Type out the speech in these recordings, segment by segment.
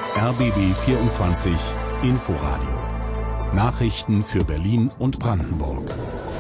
RBB 24 Inforadio. Nachrichten für Berlin und Brandenburg.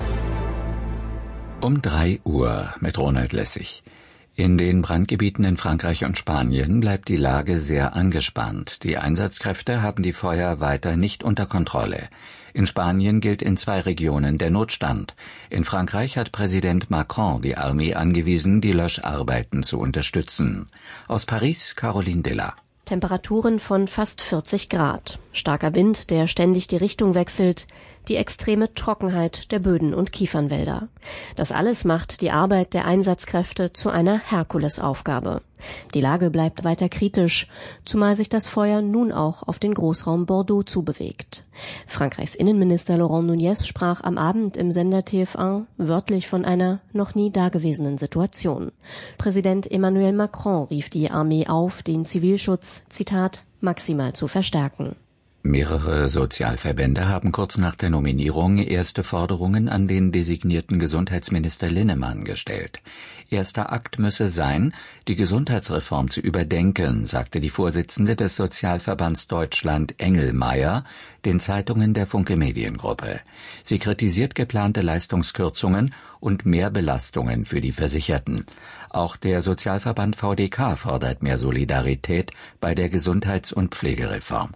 Um 3 Uhr mit Ronald Lessig. In den Brandgebieten in Frankreich und Spanien bleibt die Lage sehr angespannt. Die Einsatzkräfte haben die Feuer weiter nicht unter Kontrolle. In Spanien gilt in 2 Regionen der Notstand. In Frankreich hat Präsident Macron die Armee angewiesen, die Löscharbeiten zu unterstützen. Aus Paris Caroline Della. Temperaturen von fast 40 Grad. Starker Wind, der ständig die Richtung wechselt. Die extreme Trockenheit der Böden und Kiefernwälder. Das alles macht die Arbeit der Einsatzkräfte zu einer Herkulesaufgabe. Die Lage bleibt weiter kritisch, zumal sich das Feuer nun auch auf den Großraum Bordeaux zubewegt. Frankreichs Innenminister Laurent Nunez sprach am Abend im Sender TF1 wörtlich von einer noch nie dagewesenen Situation. Präsident Emmanuel Macron rief die Armee auf, den Zivilschutz, Zitat, maximal zu verstärken. Mehrere Sozialverbände haben kurz nach der Nominierung erste Forderungen an den designierten Gesundheitsminister Linnemann gestellt. Erster Akt müsse sein, die Gesundheitsreform zu überdenken, sagte die Vorsitzende des Sozialverbands Deutschland Engelmeier den Zeitungen der Funke Mediengruppe. Sie kritisiert geplante Leistungskürzungen und mehr Belastungen für die Versicherten. Auch der Sozialverband VDK fordert mehr Solidarität bei der Gesundheits- und Pflegereform.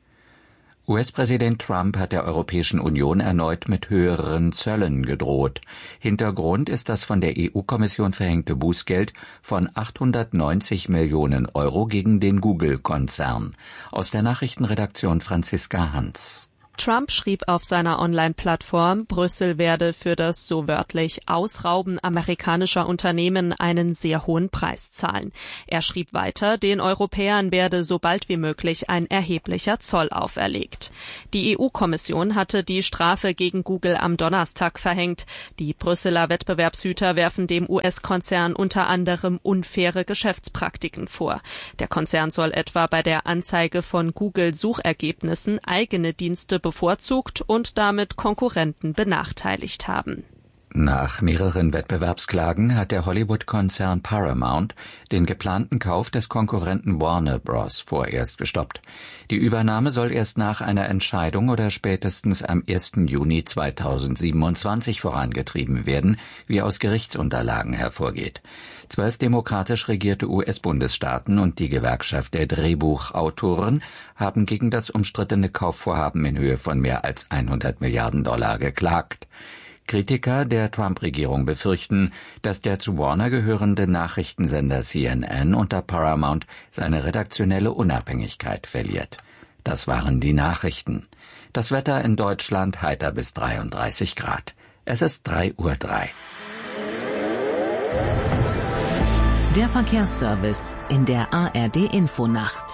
US-Präsident Trump hat der Europäischen Union erneut mit höheren Zöllen gedroht. Hintergrund ist das von der EU-Kommission verhängte Bußgeld von 890 Millionen Euro gegen den Google-Konzern. Aus der Nachrichtenredaktion Franziska Hans. Trump schrieb auf seiner Online-Plattform, Brüssel werde für das so wörtlich Ausrauben amerikanischer Unternehmen einen sehr hohen Preis zahlen. Er schrieb weiter, den Europäern werde so bald wie möglich ein erheblicher Zoll auferlegt. Die EU-Kommission hatte die Strafe gegen Google am Donnerstag verhängt. Die Brüsseler Wettbewerbshüter werfen dem US-Konzern unter anderem unfaire Geschäftspraktiken vor. Der Konzern soll etwa bei der Anzeige von Google-Suchergebnissen eigene Dienste bevorzugt und damit Konkurrenten benachteiligt haben. Nach mehreren Wettbewerbsklagen hat der Hollywood-Konzern Paramount den geplanten Kauf des Konkurrenten Warner Bros. Vorerst gestoppt. Die Übernahme soll erst nach einer Entscheidung oder spätestens am 1. Juni 2027 vorangetrieben werden, wie aus Gerichtsunterlagen hervorgeht. 12 demokratisch regierte US-Bundesstaaten und die Gewerkschaft der Drehbuchautoren haben gegen das umstrittene Kaufvorhaben in Höhe von mehr als 100 Milliarden Dollar geklagt. Kritiker der Trump-Regierung befürchten, dass der zu Warner gehörende Nachrichtensender CNN unter Paramount seine redaktionelle Unabhängigkeit verliert. Das waren die Nachrichten. Das Wetter in Deutschland heiter bis 33 Grad. Es ist 3:03 Uhr. Der Verkehrsservice in der ARD-Infonacht.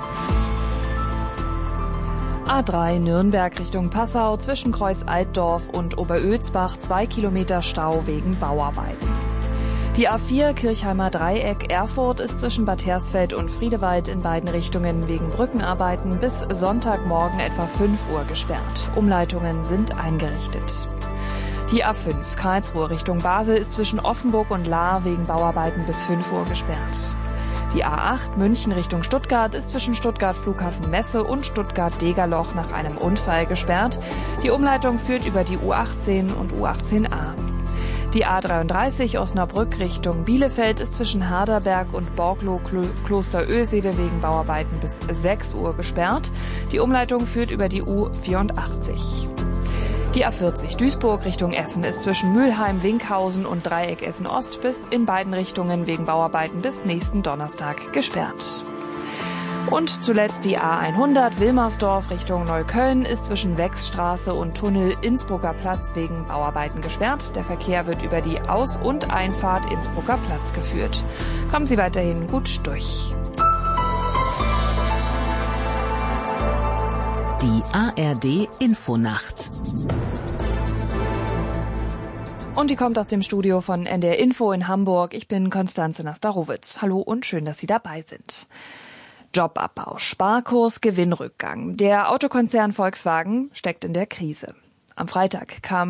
A3 Nürnberg Richtung Passau zwischen Kreuz Altdorf und Oberölsbach 2 Kilometer Stau wegen Bauarbeiten. Die A4 Kirchheimer Dreieck Erfurt ist zwischen Bad Hersfeld und Friedewald in beiden Richtungen wegen Brückenarbeiten bis Sonntagmorgen etwa 5 Uhr gesperrt. Umleitungen sind eingerichtet. Die A5 Karlsruhe Richtung Basel ist zwischen Offenburg und Lahr wegen Bauarbeiten bis 5 Uhr gesperrt. Die A8 München Richtung Stuttgart ist zwischen Stuttgart Flughafen Messe und Stuttgart-Degerloch nach einem Unfall gesperrt. Die Umleitung führt über die U18 und U18a. Die A33 Osnabrück Richtung Bielefeld ist zwischen Harderberg und Borglow-Klosterösede wegen Bauarbeiten bis 6 Uhr gesperrt. Die Umleitung führt über die U84. Die A40 Duisburg Richtung Essen ist zwischen Mülheim, Winkhausen und Dreieck Essen-Ost bis in beiden Richtungen wegen Bauarbeiten bis nächsten Donnerstag gesperrt. Und zuletzt die A100 Wilmersdorf Richtung Neukölln ist zwischen Wechsstraße und Tunnel Innsbrucker Platz wegen Bauarbeiten gesperrt. Der Verkehr wird über die Aus- und Einfahrt Innsbrucker Platz geführt. Kommen Sie weiterhin gut durch. Die ARD-Infonacht. Und die kommt aus dem Studio von NDR Info in Hamburg. Ich bin Konstanze Nastarowitz. Hallo und schön, dass Sie dabei sind. Jobabbau, Sparkurs, Gewinnrückgang. Der Autokonzern Volkswagen steckt in der Krise. Am Freitag kam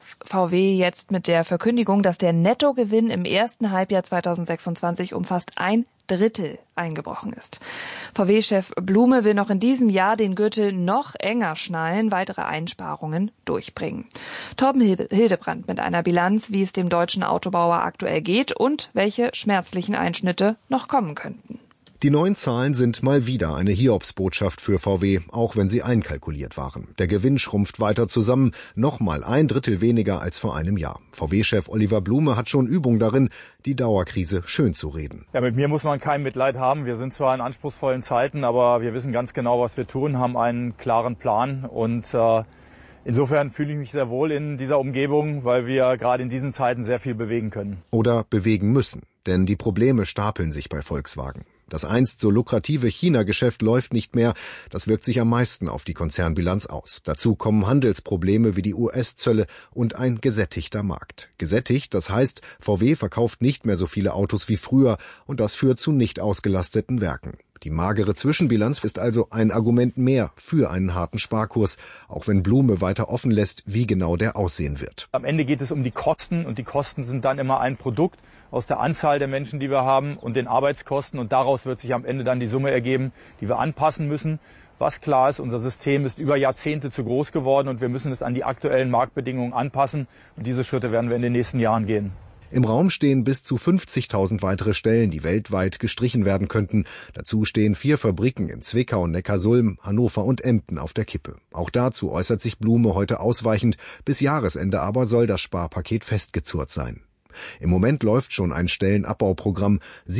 VW jetzt mit der Verkündigung, dass der Nettogewinn im ersten Halbjahr 2026 um fast 1/3 eingebrochen ist. VW-Chef Blume will noch in diesem Jahr den Gürtel noch enger schnallen, weitere Einsparungen durchbringen. Torben Hildebrandt mit einer Bilanz, wie es dem deutschen Autobauer aktuell geht und welche schmerzlichen Einschnitte noch kommen könnten. Die neuen Zahlen sind mal wieder eine Hiobsbotschaft für VW, auch wenn sie einkalkuliert waren. Der Gewinn schrumpft weiter zusammen, nochmal 1/3 weniger als vor einem Jahr. VW-Chef Oliver Blume hat schon Übung darin, die Dauerkrise schön zu reden. Ja, mit mir muss man kein Mitleid haben. Wir sind zwar in anspruchsvollen Zeiten, aber wir wissen ganz genau, was wir tun, haben einen klaren Plan und insofern fühle ich mich sehr wohl in dieser Umgebung, weil wir gerade in diesen Zeiten sehr viel bewegen können. Oder bewegen müssen, denn die Probleme stapeln sich bei Volkswagen. Das einst so lukrative China-Geschäft läuft nicht mehr. Das wirkt sich am meisten auf die Konzernbilanz aus. Dazu kommen Handelsprobleme wie die US-Zölle und ein gesättigter Markt. Gesättigt, das heißt, VW verkauft nicht mehr so viele Autos wie früher und das führt zu nicht ausgelasteten Werken. Die magere Zwischenbilanz ist also ein Argument mehr für einen harten Sparkurs, auch wenn Blume weiter offen lässt, wie genau der aussehen wird. Am Ende geht es um die Kosten und die Kosten sind dann immer ein Produkt aus der Anzahl der Menschen, die wir haben und den Arbeitskosten und daraus wird sich am Ende dann die Summe ergeben, die wir anpassen müssen. Was klar ist, unser System ist über Jahrzehnte zu groß geworden und wir müssen es an die aktuellen Marktbedingungen anpassen und diese Schritte werden wir in den nächsten Jahren gehen. Im Raum stehen bis zu 50.000 weitere Stellen, die weltweit gestrichen werden könnten. Dazu stehen 4 Fabriken in Zwickau, Neckarsulm, Hannover und Emden auf der Kippe. Auch dazu äußert sich Blume heute ausweichend. Bis Jahresende aber soll das Sparpaket festgezurrt sein. Im Moment läuft schon ein Stellenabbauprogramm.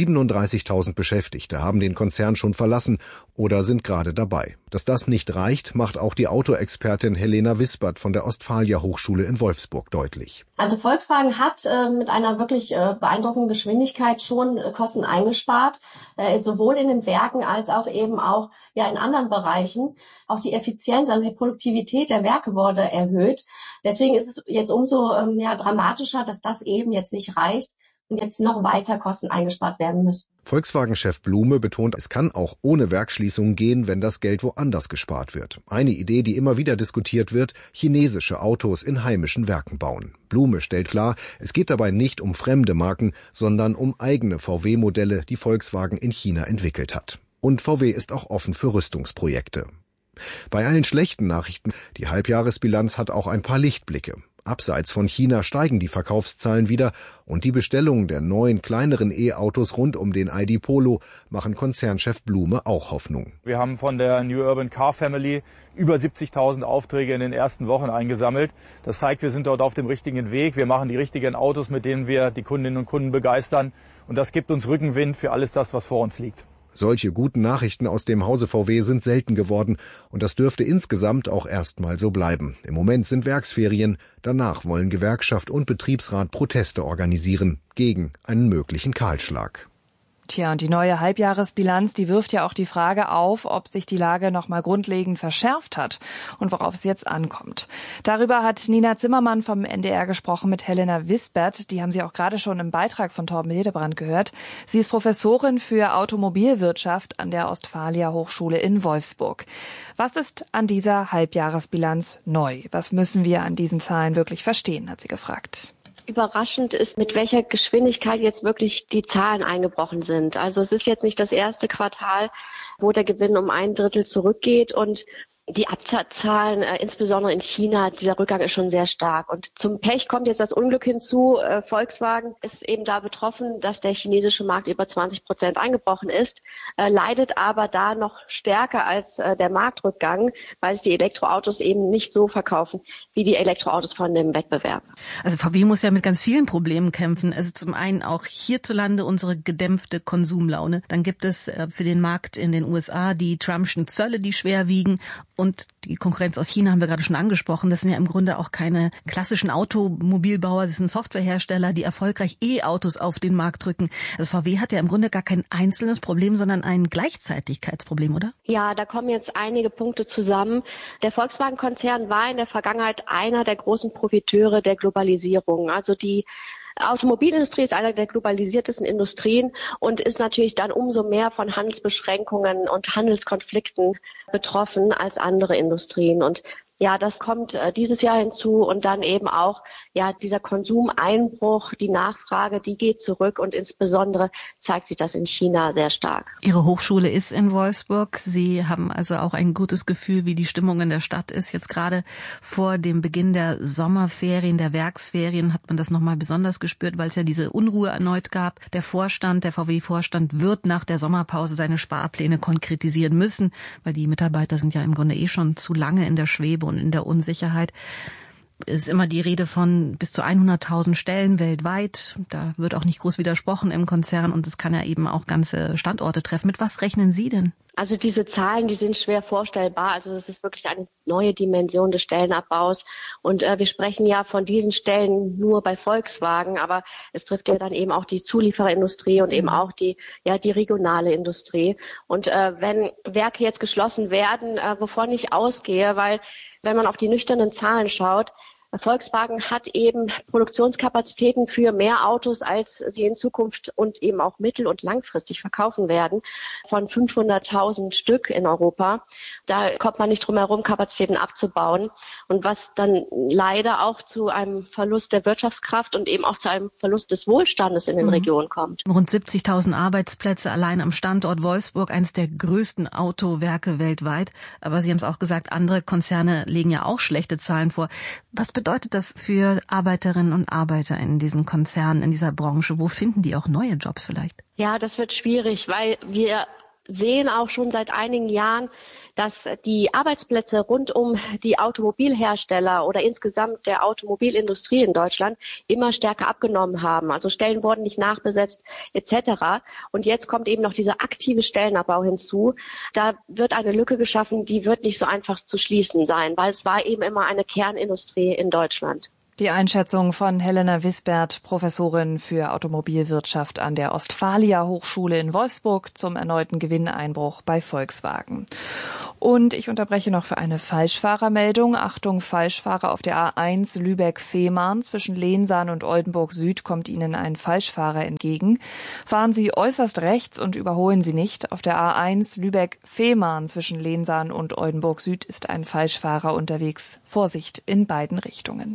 37.000 Beschäftigte haben den Konzern schon verlassen oder sind gerade dabei. Dass das nicht reicht, macht auch die Autoexpertin Helena Wispert von der Ostfalia Hochschule in Wolfsburg deutlich. Also Volkswagen hat mit einer wirklich beeindruckenden Geschwindigkeit schon Kosten eingespart, sowohl in den Werken als auch eben auch in anderen Bereichen. Auch die Effizienz, also die Produktivität der Werke wurde erhöht. Deswegen ist es jetzt umso dramatischer, dass das eben jetzt nicht reicht und jetzt noch weiter Kosten eingespart werden müssen. Volkswagen-Chef Blume betont, es kann auch ohne Werksschließung gehen, wenn das Geld woanders gespart wird. Eine Idee, die immer wieder diskutiert wird, chinesische Autos in heimischen Werken bauen. Blume stellt klar, es geht dabei nicht um fremde Marken, sondern um eigene VW-Modelle, die Volkswagen in China entwickelt hat. Und VW ist auch offen für Rüstungsprojekte. Bei allen schlechten Nachrichten, die Halbjahresbilanz hat auch ein paar Lichtblicke. Abseits von China steigen die Verkaufszahlen wieder und die Bestellungen der neuen, kleineren E-Autos rund um den ID Polo machen Konzernchef Blume auch Hoffnung. Wir haben von der New Urban Car Family über 70.000 Aufträge in den ersten Wochen eingesammelt. Das zeigt, wir sind dort auf dem richtigen Weg. Wir machen die richtigen Autos, mit denen wir die Kundinnen und Kunden begeistern. Und das gibt uns Rückenwind für alles das, was vor uns liegt. Solche guten Nachrichten aus dem Hause VW sind selten geworden und das dürfte insgesamt auch erstmal so bleiben. Im Moment sind Werksferien, danach wollen Gewerkschaft und Betriebsrat Proteste organisieren gegen einen möglichen Kahlschlag. Tja, und die neue Halbjahresbilanz, die wirft ja auch die Frage auf, ob sich die Lage noch mal grundlegend verschärft hat und worauf es jetzt ankommt. Darüber hat Nina Zimmermann vom NDR gesprochen mit Helena Wispert. Die haben Sie auch gerade schon im Beitrag von Torben Hildebrandt gehört. Sie ist Professorin für Automobilwirtschaft an der Ostfalia Hochschule in Wolfsburg. Was ist an dieser Halbjahresbilanz neu? Was müssen wir an diesen Zahlen wirklich verstehen, hat sie gefragt. Überraschend ist, mit welcher Geschwindigkeit jetzt wirklich die Zahlen eingebrochen sind. Also es ist jetzt nicht das erste Quartal, wo der Gewinn um 1/3 zurückgeht und die Absatzzahlen, insbesondere in China, dieser Rückgang ist schon sehr stark. Und zum Pech kommt jetzt das Unglück hinzu. Volkswagen ist eben da betroffen, dass der chinesische Markt über 20% eingebrochen ist, leidet aber da noch stärker als der Marktrückgang, weil sich die Elektroautos eben nicht so verkaufen wie die Elektroautos von dem Wettbewerb. Also VW muss ja mit ganz vielen Problemen kämpfen. Also zum einen auch hierzulande unsere gedämpfte Konsumlaune. Dann gibt es für den Markt in den USA die Trumpschen Zölle, die schwer wiegen. Und die Konkurrenz aus China haben wir gerade schon angesprochen. Das sind ja im Grunde auch keine klassischen Automobilbauer. Das sind Softwarehersteller, die erfolgreich E-Autos auf den Markt drücken. Also VW hat ja im Grunde gar kein einzelnes Problem, sondern ein Gleichzeitigkeitsproblem, oder? Ja, da kommen jetzt einige Punkte zusammen. Der Volkswagen-Konzern war in der Vergangenheit einer der großen Profiteure der Globalisierung. Also die Automobilindustrie ist eine der globalisiertesten Industrien und ist natürlich dann umso mehr von Handelsbeschränkungen und Handelskonflikten betroffen als andere Industrien. Und Ja, das kommt dieses Jahr hinzu und dann eben auch dieser Konsumeinbruch, die Nachfrage, die geht zurück und insbesondere zeigt sich das in China sehr stark. Ihre Hochschule ist in Wolfsburg. Sie haben also auch ein gutes Gefühl, wie die Stimmung in der Stadt ist. Jetzt gerade vor dem Beginn der Sommerferien, der Werksferien hat man das nochmal besonders gespürt, weil es ja diese Unruhe erneut gab. Der VW-Vorstand wird nach der Sommerpause seine Sparpläne konkretisieren müssen, weil die Mitarbeiter sind ja im Grunde schon zu lange in der Schwebe und in der Unsicherheit. Es ist immer die Rede von bis zu 100.000 Stellen weltweit. Da wird auch nicht groß widersprochen im Konzern und es kann ja eben auch ganze Standorte treffen. Mit was rechnen Sie denn? Also diese Zahlen, die sind schwer vorstellbar. Also es ist wirklich eine neue Dimension des Stellenabbaus. Und wir sprechen ja von diesen Stellen nur bei Volkswagen, aber es trifft ja dann eben auch die Zuliefererindustrie und eben auch die regionale Industrie. Und wenn Werke jetzt geschlossen werden, wovon ich ausgehe, weil wenn man auf die nüchternen Zahlen schaut, Volkswagen hat eben Produktionskapazitäten für mehr Autos, als sie in Zukunft und eben auch mittel- und langfristig verkaufen werden, von 500.000 Stück in Europa. Da kommt man nicht drum herum, Kapazitäten abzubauen. Und was dann leider auch zu einem Verlust der Wirtschaftskraft und eben auch zu einem Verlust des Wohlstandes in den Regionen kommt. Rund 70.000 Arbeitsplätze allein am Standort Wolfsburg, eines der größten Autowerke weltweit. Aber Sie haben es auch gesagt, andere Konzerne legen ja auch schlechte Zahlen vor. Was bedeutet das für Arbeiterinnen und Arbeiter in diesen Konzernen, in dieser Branche? Wo finden die auch neue Jobs vielleicht? Ja, das wird schwierig, weil wir sehen auch schon seit einigen Jahren, dass die Arbeitsplätze rund um die Automobilhersteller oder insgesamt der Automobilindustrie in Deutschland immer stärker abgenommen haben. Also Stellen wurden nicht nachbesetzt etc. Und jetzt kommt eben noch dieser aktive Stellenabbau hinzu. Da wird eine Lücke geschaffen, die wird nicht so einfach zu schließen sein, weil es war eben immer eine Kernindustrie in Deutschland. Die Einschätzung von Helena Wisbert, Professorin für Automobilwirtschaft an der Ostfalia Hochschule in Wolfsburg zum erneuten Gewinneinbruch bei Volkswagen. Und ich unterbreche noch für eine Falschfahrermeldung. Achtung, Falschfahrer auf der A1 Lübeck-Fehmarn. Zwischen Lehnsahn und Oldenburg Süd kommt Ihnen ein Falschfahrer entgegen. Fahren Sie äußerst rechts und überholen Sie nicht. Auf der A1 Lübeck-Fehmarn zwischen Lehnsahn und Oldenburg Süd ist ein Falschfahrer unterwegs. Vorsicht in beiden Richtungen.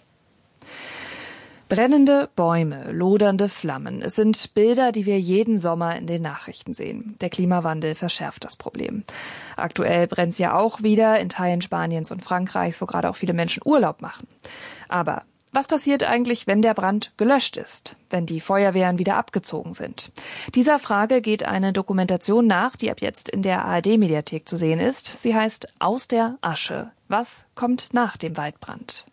Brennende Bäume, lodernde Flammen. Es sind Bilder, die wir jeden Sommer in den Nachrichten sehen. Der Klimawandel verschärft das Problem. Aktuell brennt es ja auch wieder in Teilen Spaniens und Frankreichs, wo gerade auch viele Menschen Urlaub machen. Aber was passiert eigentlich, wenn der Brand gelöscht ist, wenn die Feuerwehren wieder abgezogen sind? Dieser Frage geht eine Dokumentation nach, die ab jetzt in der ARD-Mediathek zu sehen ist. Sie heißt Aus der Asche. Was kommt nach dem Waldbrand?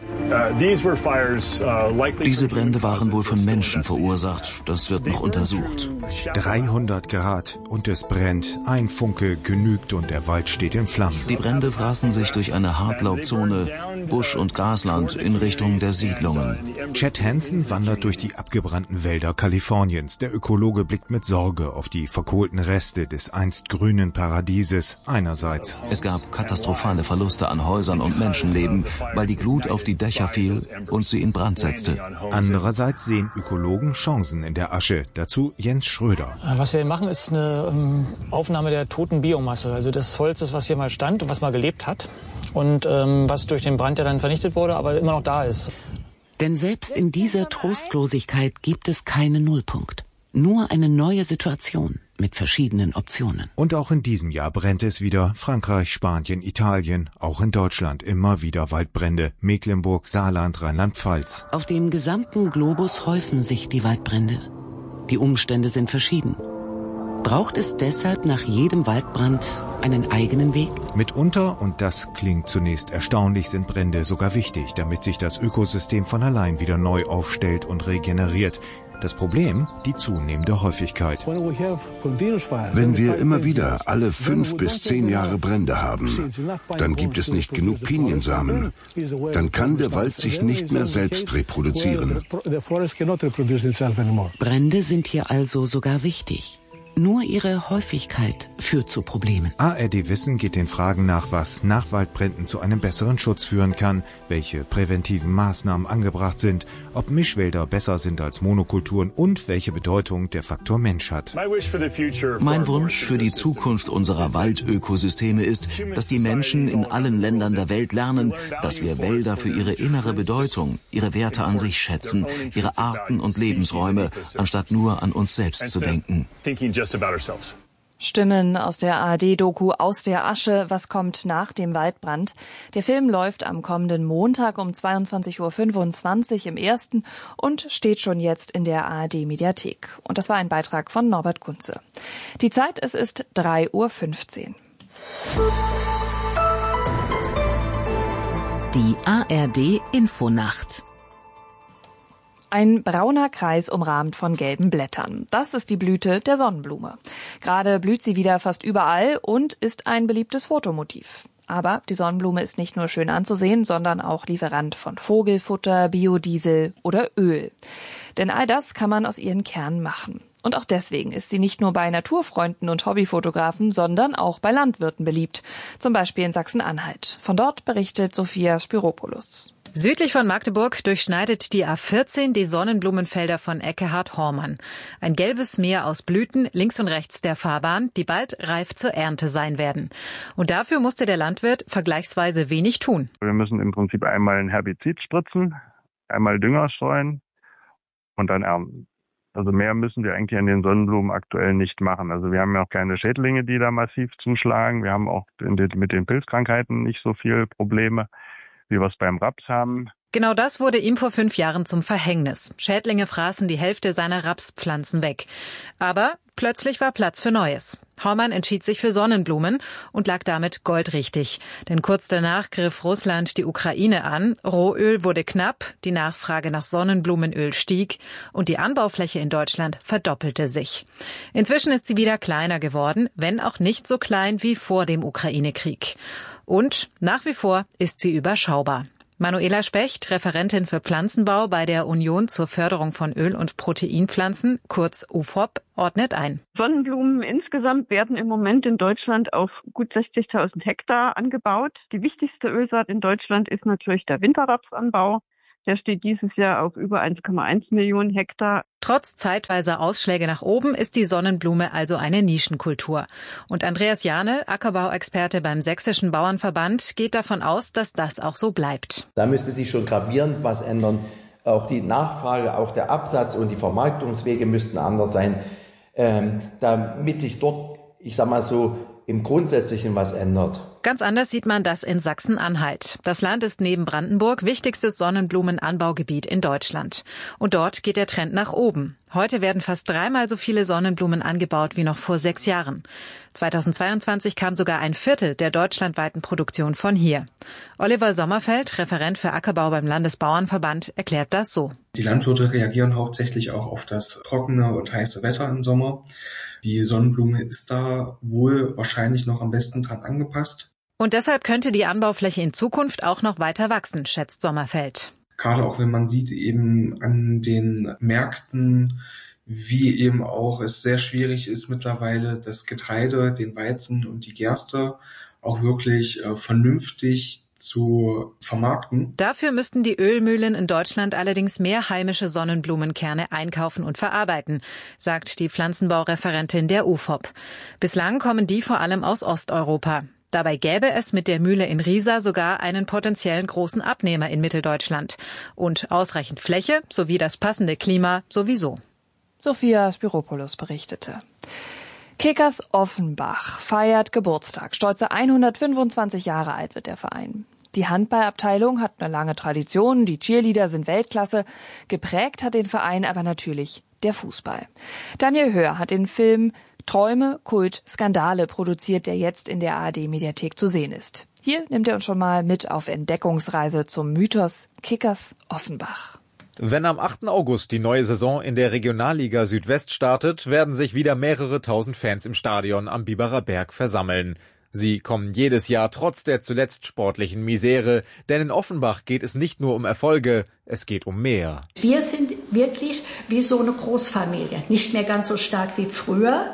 Diese Brände waren wohl von Menschen verursacht. Das wird noch untersucht. 300 Grad und es brennt. Ein Funke genügt und der Wald steht in Flammen. Die Brände fraßen sich durch eine Hartlaubzone, Busch- und Grasland in Richtung der Siedlungen. Chet Hansen wandert durch die abgebrannten Wälder Kaliforniens. Der Ökologe blickt mit Sorge auf die verkohlten Reste des einst grünen Paradieses einerseits. Es gab katastrophale Verluste an Häusern und Menschenleben, weil die Glut auf die Dächer fiel und sie in Brand setzte. Andererseits sehen Ökologen Chancen in der Asche. Dazu Jens Schröder. Was wir machen, ist eine Aufnahme der toten Biomasse. Also des Holzes, was hier mal stand und was mal gelebt hat. Und was durch den Brand ja dann vernichtet wurde, aber immer noch da ist. Denn selbst in dieser Trostlosigkeit gibt es keinen Nullpunkt. Nur eine neue Situation mit verschiedenen Optionen. Und auch in diesem Jahr brennt es wieder. Frankreich, Spanien, Italien, auch in Deutschland immer wieder Waldbrände. Mecklenburg, Saarland, Rheinland-Pfalz. Auf dem gesamten Globus häufen sich die Waldbrände. Die Umstände sind verschieden. Braucht es deshalb nach jedem Waldbrand einen eigenen Weg? Mitunter, und das klingt zunächst erstaunlich, sind Brände sogar wichtig, damit sich das Ökosystem von allein wieder neu aufstellt und regeneriert. Das Problem, die zunehmende Häufigkeit. Wenn wir immer wieder alle 5 bis 10 Jahre Brände haben, dann gibt es nicht genug Piniensamen. Dann kann der Wald sich nicht mehr selbst reproduzieren. Brände sind hier also sogar wichtig. Nur ihre Häufigkeit führt zu Problemen. ARD Wissen geht den Fragen nach, was nach Waldbränden zu einem besseren Schutz führen kann, welche präventiven Maßnahmen angebracht sind, ob Mischwälder besser sind als Monokulturen und welche Bedeutung der Faktor Mensch hat. Mein Wunsch für die Zukunft unserer Waldökosysteme ist, dass die Menschen in allen Ländern der Welt lernen, dass wir Wälder für ihre innere Bedeutung, ihre Werte an sich schätzen, ihre Arten und Lebensräume, anstatt nur an uns selbst zu denken. Stimmen aus der ARD-Doku Aus der Asche, was kommt nach dem Waldbrand. Der Film läuft am kommenden Montag um 22.25 Uhr im ersten und steht schon jetzt in der ARD-Mediathek. Und das war ein Beitrag von Norbert Kunze. Die Zeit, es ist 3:15 Uhr. Die ARD-Infonacht. Ein brauner Kreis umrahmt von gelben Blättern. Das ist die Blüte der Sonnenblume. Gerade blüht sie wieder fast überall und ist ein beliebtes Fotomotiv. Aber die Sonnenblume ist nicht nur schön anzusehen, sondern auch Lieferant von Vogelfutter, Biodiesel oder Öl. Denn all das kann man aus ihren Kernen machen. Und auch deswegen ist sie nicht nur bei Naturfreunden und Hobbyfotografen, sondern auch bei Landwirten beliebt. Zum Beispiel in Sachsen-Anhalt. Von dort berichtet Sophia Spiropoulos. Südlich von Magdeburg durchschneidet die A14 die Sonnenblumenfelder von Ekkehard Hormann. Ein gelbes Meer aus Blüten links und rechts der Fahrbahn, die bald reif zur Ernte sein werden. Und dafür musste der Landwirt vergleichsweise wenig tun. Wir müssen im Prinzip einmal ein Herbizid spritzen, einmal Dünger streuen und dann ernten. Also mehr müssen wir eigentlich an den Sonnenblumen aktuell nicht machen. Also wir haben ja auch keine Schädlinge, die da massiv zuschlagen. Wir haben auch mit den Pilzkrankheiten nicht so viel Probleme, wie wir es beim Raps haben. Genau das wurde ihm vor 5 Jahren zum Verhängnis. Schädlinge fraßen die Hälfte seiner Rapspflanzen weg. Aber plötzlich war Platz für Neues. Hormann entschied sich für Sonnenblumen und lag damit goldrichtig. Denn kurz danach griff Russland die Ukraine an, Rohöl wurde knapp, die Nachfrage nach Sonnenblumenöl stieg und die Anbaufläche in Deutschland verdoppelte sich. Inzwischen ist sie wieder kleiner geworden, wenn auch nicht so klein wie vor dem Ukraine-Krieg. Und nach wie vor ist sie überschaubar. Manuela Specht, Referentin für Pflanzenbau bei der Union zur Förderung von Öl- und Proteinpflanzen, kurz UFOP, ordnet ein. Sonnenblumen insgesamt werden im Moment in Deutschland auf gut 60.000 Hektar angebaut. Die wichtigste Ölsaat in Deutschland ist natürlich der Winterrapsanbau. Der steht dieses Jahr auf über 1,1 Millionen Hektar. Trotz zeitweiser Ausschläge nach oben ist die Sonnenblume also eine Nischenkultur. Und Andreas Jahne, Ackerbauexperte beim Sächsischen Bauernverband, geht davon aus, dass das auch so bleibt. Da müsste sich schon gravierend was ändern. Auch die Nachfrage, auch der Absatz und die Vermarktungswege müssten anders sein, damit sich dort, ich sag mal so, im Grundsätzlichen was ändert. Ganz anders sieht man das in Sachsen-Anhalt. Das Land ist neben Brandenburg wichtigstes Sonnenblumenanbaugebiet in Deutschland. Und dort geht der Trend nach oben. Heute werden fast 3-mal so viele Sonnenblumen angebaut wie noch vor 6 Jahren. 2022 kam sogar 1/4 der deutschlandweiten Produktion von hier. Oliver Sommerfeld, Referent für Ackerbau beim Landesbauernverband, erklärt das so. Die Landwirte reagieren hauptsächlich auch auf das trockene und heiße Wetter im Sommer. Die Sonnenblume ist da wohl wahrscheinlich noch am besten dran angepasst. Und deshalb könnte die Anbaufläche in Zukunft auch noch weiter wachsen, schätzt Sommerfeld. Gerade auch wenn man sieht eben an den Märkten, wie eben auch es sehr schwierig ist mittlerweile das Getreide, den Weizen und die Gerste auch wirklich vernünftig zu vermarkten. Dafür müssten die Ölmühlen in Deutschland allerdings mehr heimische Sonnenblumenkerne einkaufen und verarbeiten, sagt die Pflanzenbaureferentin der UFOP. Bislang kommen die vor allem aus Osteuropa. Dabei gäbe es mit der Mühle in Riesa sogar einen potenziellen großen Abnehmer in Mitteldeutschland. Und ausreichend Fläche sowie das passende Klima sowieso. Sophia Spiropoulos berichtete. Kickers Offenbach feiert Geburtstag. Stolze 125 Jahre alt wird der Verein. Die Handballabteilung hat eine lange Tradition, die Cheerleader sind Weltklasse. Geprägt hat den Verein aber natürlich der Fußball. Daniel Höhr hat den Film Träume, Kult, Skandale produziert, der jetzt in der ARD-Mediathek zu sehen ist. Hier nimmt er uns schon mal mit auf Entdeckungsreise zum Mythos Kickers Offenbach. Wenn am 8. August die neue Saison in der Regionalliga Südwest startet, werden sich wieder mehrere tausend Fans im Stadion am Biberer Berg versammeln. Sie kommen jedes Jahr trotz der zuletzt sportlichen Misere, denn in Offenbach geht es nicht nur um Erfolge, es geht um mehr. Wir sind wirklich wie so eine Großfamilie, nicht mehr ganz so stark wie früher,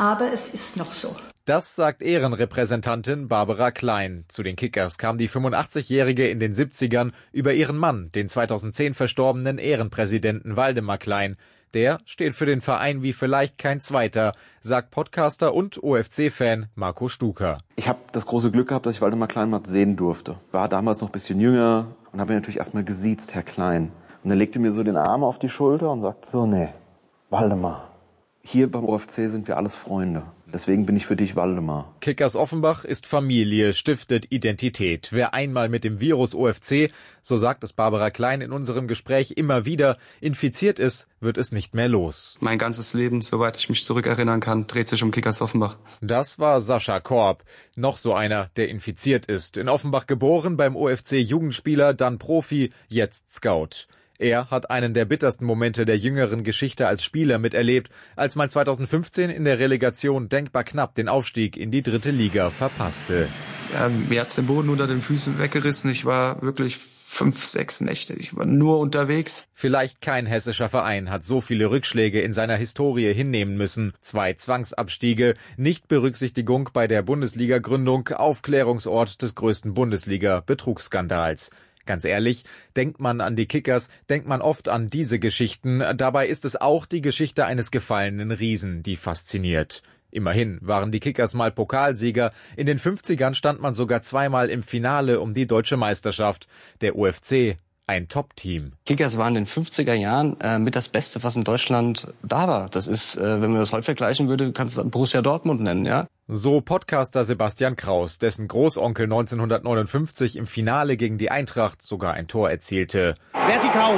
aber es ist noch so. Das sagt Ehrenrepräsentantin Barbara Klein. Zu den Kickers kam die 85-Jährige in den 70ern über ihren Mann, den 2010 verstorbenen Ehrenpräsidenten Waldemar Klein. Der steht für den Verein wie vielleicht kein zweiter, sagt Podcaster und OFC-Fan Marco Stuker. Ich habe das große Glück gehabt, dass ich Waldemar Klein mal sehen durfte. War damals noch ein bisschen jünger und habe ihn natürlich erstmal gesiezt, Herr Klein. Und er legte mir so den Arm auf die Schulter und sagte so, nee, Waldemar, hier beim OFC sind wir alles Freunde. Deswegen bin ich für dich Waldemar. Kickers Offenbach ist Familie, stiftet Identität. Wer einmal mit dem Virus OFC, so sagt es Barbara Klein in unserem Gespräch immer wieder, infiziert ist, wird es nicht mehr los. Mein ganzes Leben, soweit ich mich zurückerinnern kann, dreht sich um Kickers Offenbach. Das war Sascha Korb, noch so einer, der infiziert ist. In Offenbach geboren, beim OFC Jugendspieler, dann Profi, jetzt Scout. Er hat einen der bittersten Momente der jüngeren Geschichte als Spieler miterlebt, als man 2015 in der Relegation denkbar knapp den Aufstieg in die 3. Liga verpasste. Ja, mir hat's den Boden unter den Füßen weggerissen. Ich war wirklich 5, 6 Nächte. Ich war nur unterwegs. Vielleicht kein hessischer Verein hat so viele Rückschläge in seiner Historie hinnehmen müssen. 2 Zwangsabstiege, Nichtberücksichtigung bei der Bundesliga-Gründung, Aufklärungsort des größten Bundesliga-Betrugsskandals. Ganz ehrlich, denkt man an die Kickers, denkt man oft an diese Geschichten. Dabei ist es auch die Geschichte eines gefallenen Riesen, die fasziniert. Immerhin waren die Kickers mal Pokalsieger. In den 50ern stand man sogar zweimal im Finale um die deutsche Meisterschaft. Der OFC, ein Top-Team. Kickers waren in den 50er Jahren mit das Beste, was in Deutschland da war. Das ist, wenn man das heute vergleichen würde, kannst du Borussia Dortmund nennen, ja? So Podcaster Sebastian Kraus, dessen Großonkel 1959 im Finale gegen die Eintracht sogar ein Tor erzielte. Vertikaus.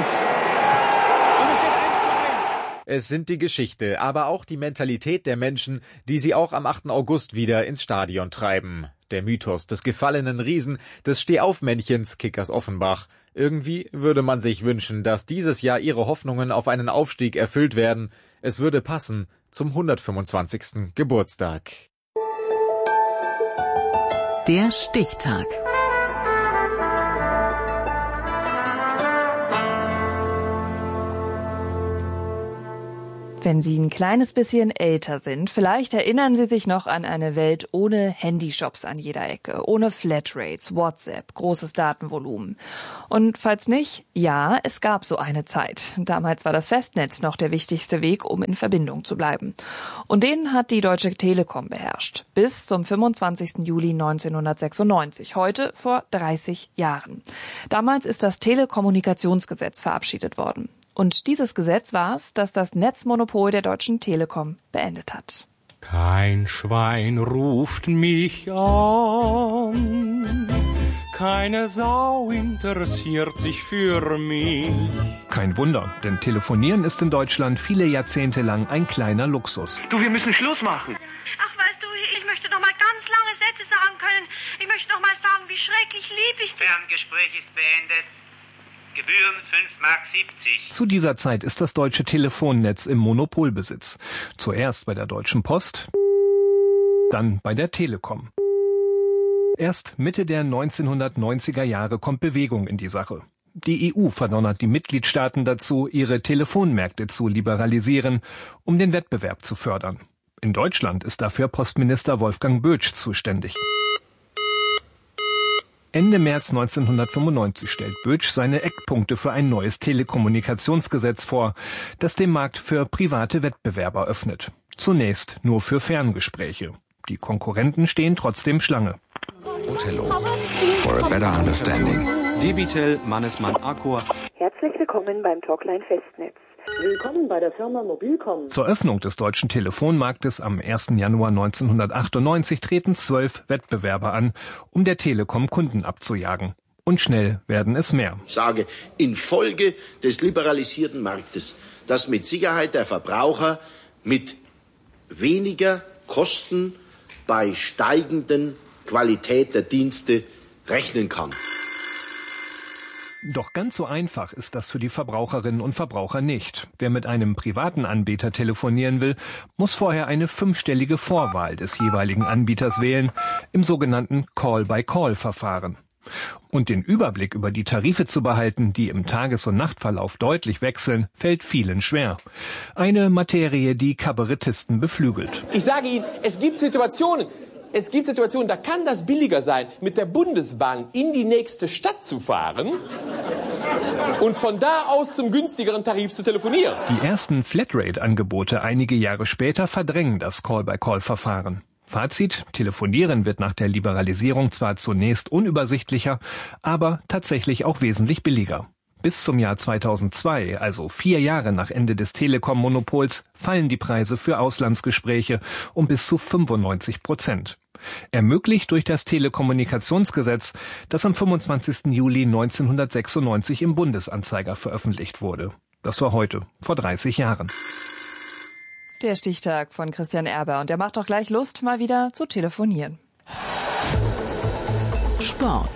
Es sind die Geschichte, aber auch die Mentalität der Menschen, die sie auch am 8. August wieder ins Stadion treiben. Der Mythos des gefallenen Riesen, des Stehaufmännchens Kickers Offenbach. Irgendwie würde man sich wünschen, dass dieses Jahr ihre Hoffnungen auf einen Aufstieg erfüllt werden. Es würde passen zum 125. Geburtstag. Der Stichtag. Wenn Sie ein kleines bisschen älter sind, vielleicht erinnern Sie sich noch an eine Welt ohne Handyshops an jeder Ecke, ohne Flatrates, WhatsApp, großes Datenvolumen. Und falls nicht, ja, es gab so eine Zeit. Damals war das Festnetz noch der wichtigste Weg, um in Verbindung zu bleiben. Und den hat die Deutsche Telekom beherrscht. Bis zum 25. Juli 1996, heute vor 30 Jahren. Damals ist das Telekommunikationsgesetz verabschiedet worden. Und dieses Gesetz war es, das das Netzmonopol der Deutschen Telekom beendet hat. Kein Schwein ruft mich an, keine Sau interessiert sich für mich. Kein Wunder, denn Telefonieren ist in Deutschland viele Jahrzehnte lang ein kleiner Luxus. Du, wir müssen Schluss machen. Ach, weißt du, ich möchte noch mal ganz lange Sätze sagen können. Ich möchte noch mal sagen, wie schrecklich lieb ich dich. Ferngespräch ist beendet. Gebühren 5,70 Mark. Zu dieser Zeit ist das deutsche Telefonnetz im Monopolbesitz. Zuerst bei der Deutschen Post, dann bei der Telekom. Erst Mitte der 1990er Jahre kommt Bewegung in die Sache. Die EU verdonnert die Mitgliedstaaten dazu, ihre Telefonmärkte zu liberalisieren, um den Wettbewerb zu fördern. In Deutschland ist dafür Postminister Wolfgang Bötsch zuständig. Ende März 1995 stellt Bötsch seine Eckpunkte für ein neues Telekommunikationsgesetz vor, das den Markt für private Wettbewerber öffnet. Zunächst nur für Ferngespräche. Die Konkurrenten stehen trotzdem Schlange. Othello. For a better understanding. Debitel, Mannesmann, Accor. Herzlich willkommen beim Talkline Festnetz. Willkommen bei der Firma Mobilcom. Zur Öffnung des deutschen Telefonmarktes am 1. Januar 1998 treten 12 Wettbewerber an, um der Telekom Kunden abzujagen. Und schnell werden es mehr. Ich sage, infolge des liberalisierten Marktes, dass mit Sicherheit der Verbraucher mit weniger Kosten bei steigenden Qualität der Dienste rechnen kann. Doch ganz so einfach ist das für die Verbraucherinnen und Verbraucher nicht. Wer mit einem privaten Anbieter telefonieren will, muss vorher eine 5-stellige Vorwahl des jeweiligen Anbieters wählen, im sogenannten Call-by-Call-Verfahren. Und den Überblick über die Tarife zu behalten, die im Tages- und Nachtverlauf deutlich wechseln, fällt vielen schwer. Eine Materie, die Kabarettisten beflügelt. Ich sage Ihnen, es gibt Situationen, da kann das billiger sein, mit der Bundesbahn in die nächste Stadt zu fahren und von da aus zum günstigeren Tarif zu telefonieren. Die ersten Flatrate-Angebote einige Jahre später verdrängen das Call-by-Call-Verfahren. Fazit: Telefonieren wird nach der Liberalisierung zwar zunächst unübersichtlicher, aber tatsächlich auch wesentlich billiger. Bis zum Jahr 2002, also 4 Jahre nach Ende des Telekom-Monopols, fallen die Preise für Auslandsgespräche um bis zu 95%. Ermöglicht durch das Telekommunikationsgesetz, das am 25. Juli 1996 im Bundesanzeiger veröffentlicht wurde. Das war heute, vor 30 Jahren. Der Stichtag von Christian Erber. Und der macht doch gleich Lust, mal wieder zu telefonieren. Sport.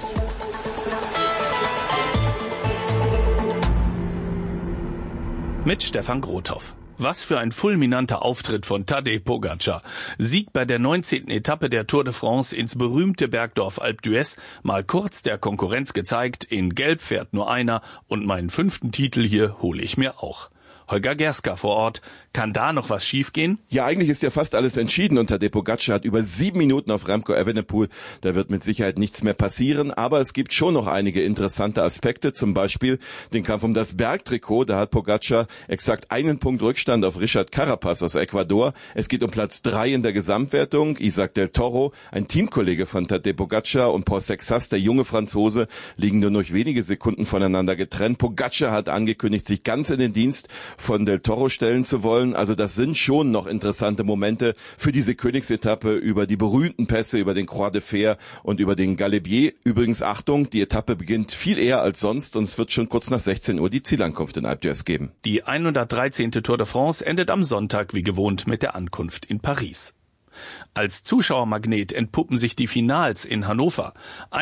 Mit Stefan Grothoff. Was für ein fulminanter Auftritt von Tadej Pogačar. Sieg bei der 19. Etappe der Tour de France ins berühmte Bergdorf Alpe d'Huez, mal kurz der Konkurrenz gezeigt, in Gelb fährt nur einer und meinen 5. Titel hier hole ich mir auch. Holger Gerska vor Ort. Kann da noch was schiefgehen? Ja, eigentlich ist ja fast alles entschieden und Tadej Pogačar hat über 7 Minuten auf Remco Evenepoel. Da wird mit Sicherheit nichts mehr passieren, aber es gibt schon noch einige interessante Aspekte, zum Beispiel den Kampf um das Bergtrikot. Da hat Pogačar exakt 1 Punkt Rückstand auf Richard Carapaz aus Ecuador. Es geht um Platz 3 in der Gesamtwertung. Isaac del Toro, ein Teamkollege von Tadej Pogačar, und Paul Sexas, der junge Franzose, liegen nur durch wenige Sekunden voneinander getrennt. Pogačar hat angekündigt, sich ganz in den Dienst von del Toro stellen zu wollen. Also das sind schon noch interessante Momente für diese Königsetappe über die berühmten Pässe, über den Croix de Fer und über den Galibier. Übrigens, Achtung, die Etappe beginnt viel eher als sonst und es wird schon kurz nach 16 Uhr die Zielankunft in Alpe d'Huez geben. Die 113. Tour de France endet am Sonntag wie gewohnt mit der Ankunft in Paris. Als Zuschauermagnet entpuppen sich die Finals in Hannover.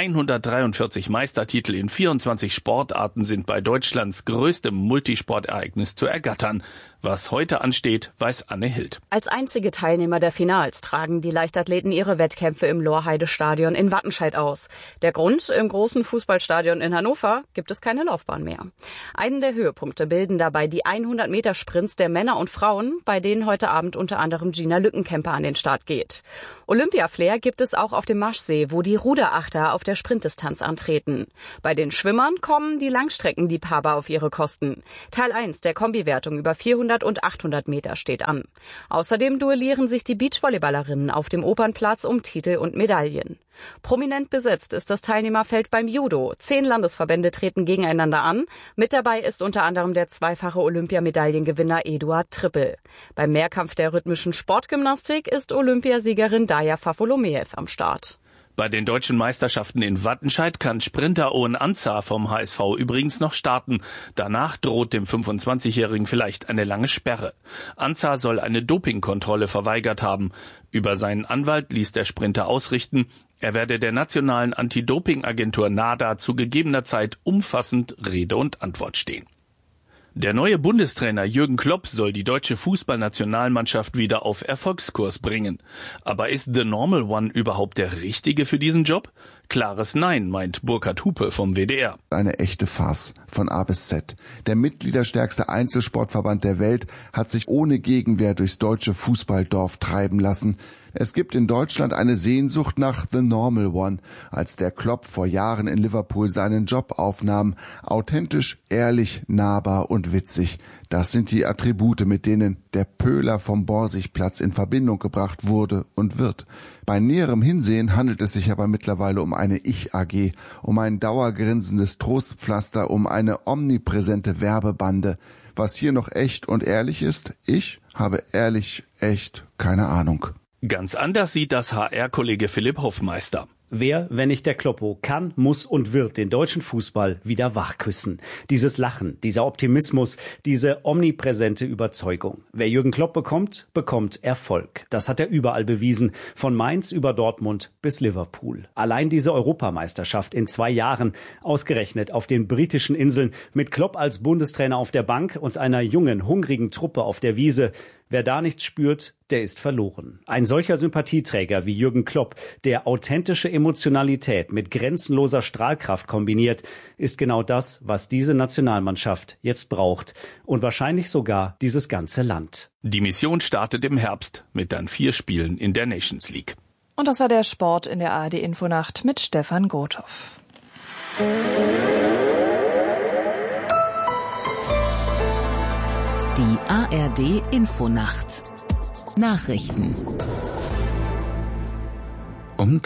143 Meistertitel in 24 Sportarten sind bei Deutschlands größtem Multisportereignis zu ergattern. Was heute ansteht, weiß Anne Hild. Als einzige Teilnehmer der Finals tragen die Leichtathleten ihre Wettkämpfe im Lorheide-Stadion in Wattenscheid aus. Der Grund: im großen Fußballstadion in Hannover gibt es keine Laufbahn mehr. Einen der Höhepunkte bilden dabei die 100-Meter-Sprints der Männer und Frauen, bei denen heute Abend unter anderem Gina Lückenkämper an den Start geht. Olympia-Flair gibt es auch auf dem Maschsee, wo die Ruderachter auf der Sprintdistanz antreten. Bei den Schwimmern kommen die Langstreckenliebhaber auf ihre Kosten. Teil 1 der Kombiwertung über 400 und 800 Meter steht an. Außerdem duellieren sich die Beachvolleyballerinnen auf dem Opernplatz um Titel und Medaillen. Prominent besetzt ist das Teilnehmerfeld beim Judo. 10 Landesverbände treten gegeneinander an. Mit dabei ist unter anderem der zweifache Olympiamedaillengewinner Eduard Trippel. Beim Mehrkampf der rhythmischen Sportgymnastik ist Olympiasiegerin Daja Fafolomeev am Start. Bei den deutschen Meisterschaften in Wattenscheid kann Sprinter Owen Anzar vom HSV übrigens noch starten. Danach droht dem 25-Jährigen vielleicht eine lange Sperre. Anzar soll eine Dopingkontrolle verweigert haben. Über seinen Anwalt ließ der Sprinter ausrichten, er werde der nationalen Anti-Doping-Agentur NADA zu gegebener Zeit umfassend Rede und Antwort stehen. Der neue Bundestrainer Jürgen Klopp soll die deutsche Fußballnationalmannschaft wieder auf Erfolgskurs bringen. Aber ist The Normal One überhaupt der Richtige für diesen Job? Klares Nein, meint Burkhard Hupe vom WDR. Eine echte Farce von A bis Z. Der mitgliederstärkste Einzelsportverband der Welt hat sich ohne Gegenwehr durchs deutsche Fußballdorf treiben lassen. Es gibt in Deutschland eine Sehnsucht nach The Normal One, als der Klopp vor Jahren in Liverpool seinen Job aufnahm. Authentisch, ehrlich, nahbar und witzig. Das sind die Attribute, mit denen der Pöhler vom Borsigplatz in Verbindung gebracht wurde und wird. Bei näherem Hinsehen handelt es sich aber mittlerweile um eine Ich-AG, um ein dauergrinsendes Trostpflaster, um eine omnipräsente Werbebande. Was hier noch echt und ehrlich ist, ich habe ehrlich, echt keine Ahnung. Ganz anders sieht das HR-Kollege Philipp Hoffmeister. Wer, wenn nicht der Kloppo, kann, muss und wird den deutschen Fußball wieder wachküssen. Dieses Lachen, dieser Optimismus, diese omnipräsente Überzeugung. Wer Jürgen Klopp bekommt, bekommt Erfolg. Das hat er überall bewiesen, von Mainz über Dortmund bis Liverpool. Allein diese Europameisterschaft in 2 Jahren, ausgerechnet auf den britischen Inseln, mit Klopp als Bundestrainer auf der Bank und einer jungen, hungrigen Truppe auf der Wiese. Wer da nichts spürt, der ist verloren. Ein solcher Sympathieträger wie Jürgen Klopp, der authentische Emotionalität mit grenzenloser Strahlkraft kombiniert, ist genau das, was diese Nationalmannschaft jetzt braucht. Und wahrscheinlich sogar dieses ganze Land. Die Mission startet im Herbst mit dann 4 Spielen in der Nations League. Und das war der Sport in der ARD-Infonacht mit Stefan Grothoff. Die ARD-Infonacht. Nachrichten. Um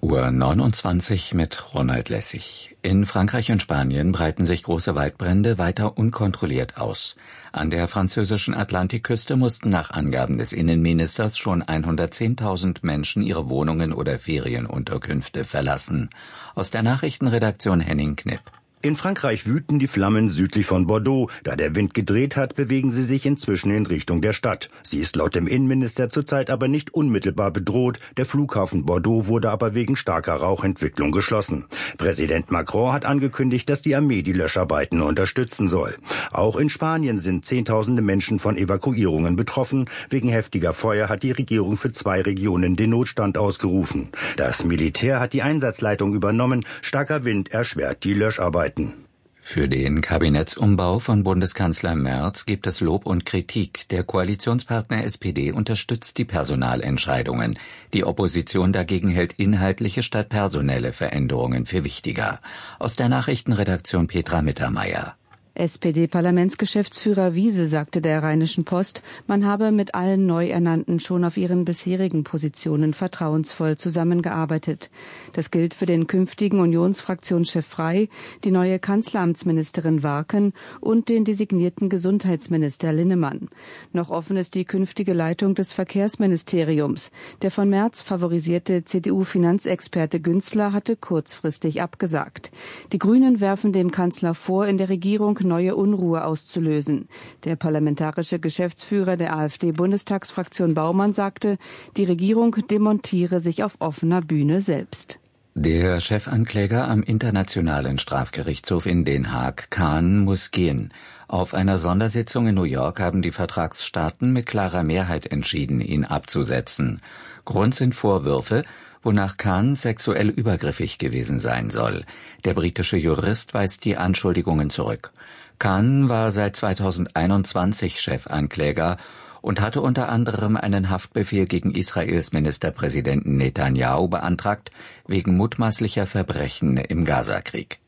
3:29 Uhr mit Ronald Lessig. In Frankreich und Spanien breiten sich große Waldbrände weiter unkontrolliert aus. An der französischen Atlantikküste mussten nach Angaben des Innenministers schon 110.000 Menschen ihre Wohnungen oder Ferienunterkünfte verlassen. Aus der Nachrichtenredaktion Henning Knipp. In Frankreich wüten die Flammen südlich von Bordeaux. Da der Wind gedreht hat, bewegen sie sich inzwischen in Richtung der Stadt. Sie ist laut dem Innenminister zurzeit aber nicht unmittelbar bedroht. Der Flughafen Bordeaux wurde aber wegen starker Rauchentwicklung geschlossen. Präsident Macron hat angekündigt, dass die Armee die Löscharbeiten unterstützen soll. Auch in Spanien sind Zehntausende Menschen von Evakuierungen betroffen. Wegen heftiger Feuer hat die Regierung für 2 Regionen den Notstand ausgerufen. Das Militär hat die Einsatzleitung übernommen. Starker Wind erschwert die Löscharbeiten. Für den Kabinettsumbau von Bundeskanzler Merz gibt es Lob und Kritik. Der Koalitionspartner SPD unterstützt die Personalentscheidungen. Die Opposition dagegen hält inhaltliche statt personelle Veränderungen für wichtiger. Aus der Nachrichtenredaktion Petra Mittermeier. SPD-Parlamentsgeschäftsführer Wiese sagte der Rheinischen Post, man habe mit allen Neuernannten schon auf ihren bisherigen Positionen vertrauensvoll zusammengearbeitet. Das gilt für den künftigen Unionsfraktionschef Frey, die neue Kanzleramtsministerin Warken und den designierten Gesundheitsminister Linnemann. Noch offen ist die künftige Leitung des Verkehrsministeriums. Der von Merz favorisierte CDU-Finanzexperte Günzler hatte kurzfristig abgesagt. Die Grünen werfen dem Kanzler vor, in der Regierung neue Unruhe auszulösen. Der parlamentarische Geschäftsführer der AfD-Bundestagsfraktion Baumann sagte, die Regierung demontiere sich auf offener Bühne selbst. Der Chefankläger am Internationalen Strafgerichtshof in Den Haag, Khan, muss gehen. Auf einer Sondersitzung in New York haben die Vertragsstaaten mit klarer Mehrheit entschieden, ihn abzusetzen. Grund sind Vorwürfe, wonach Khan sexuell übergriffig gewesen sein soll. Der britische Jurist weist die Anschuldigungen zurück. Khan war seit 2021 Chefankläger und hatte unter anderem einen Haftbefehl gegen Israels Ministerpräsidenten Netanyahu beantragt, wegen mutmaßlicher Verbrechen im Gazakrieg.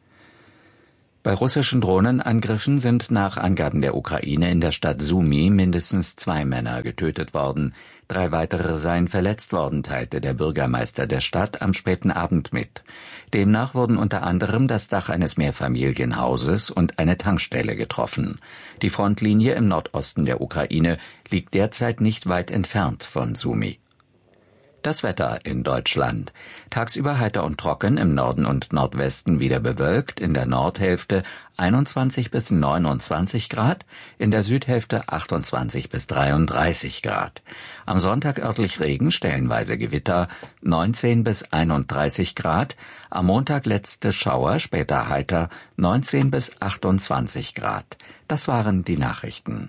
Bei russischen Drohnenangriffen sind nach Angaben der Ukraine in der Stadt Sumy mindestens 2 Männer getötet worden. 3 weitere seien verletzt worden, teilte der Bürgermeister der Stadt am späten Abend mit. Demnach wurden unter anderem das Dach eines Mehrfamilienhauses und eine Tankstelle getroffen. Die Frontlinie im Nordosten der Ukraine liegt derzeit nicht weit entfernt von Sumy. Das Wetter in Deutschland. Tagsüber heiter und trocken, im Norden und Nordwesten wieder bewölkt, in der Nordhälfte 21 bis 29 Grad, in der Südhälfte 28 bis 33 Grad. Am Sonntag örtlich Regen, stellenweise Gewitter, 19 bis 31 Grad. Am Montag letzte Schauer, später heiter, 19 bis 28 Grad. Das waren die Nachrichten.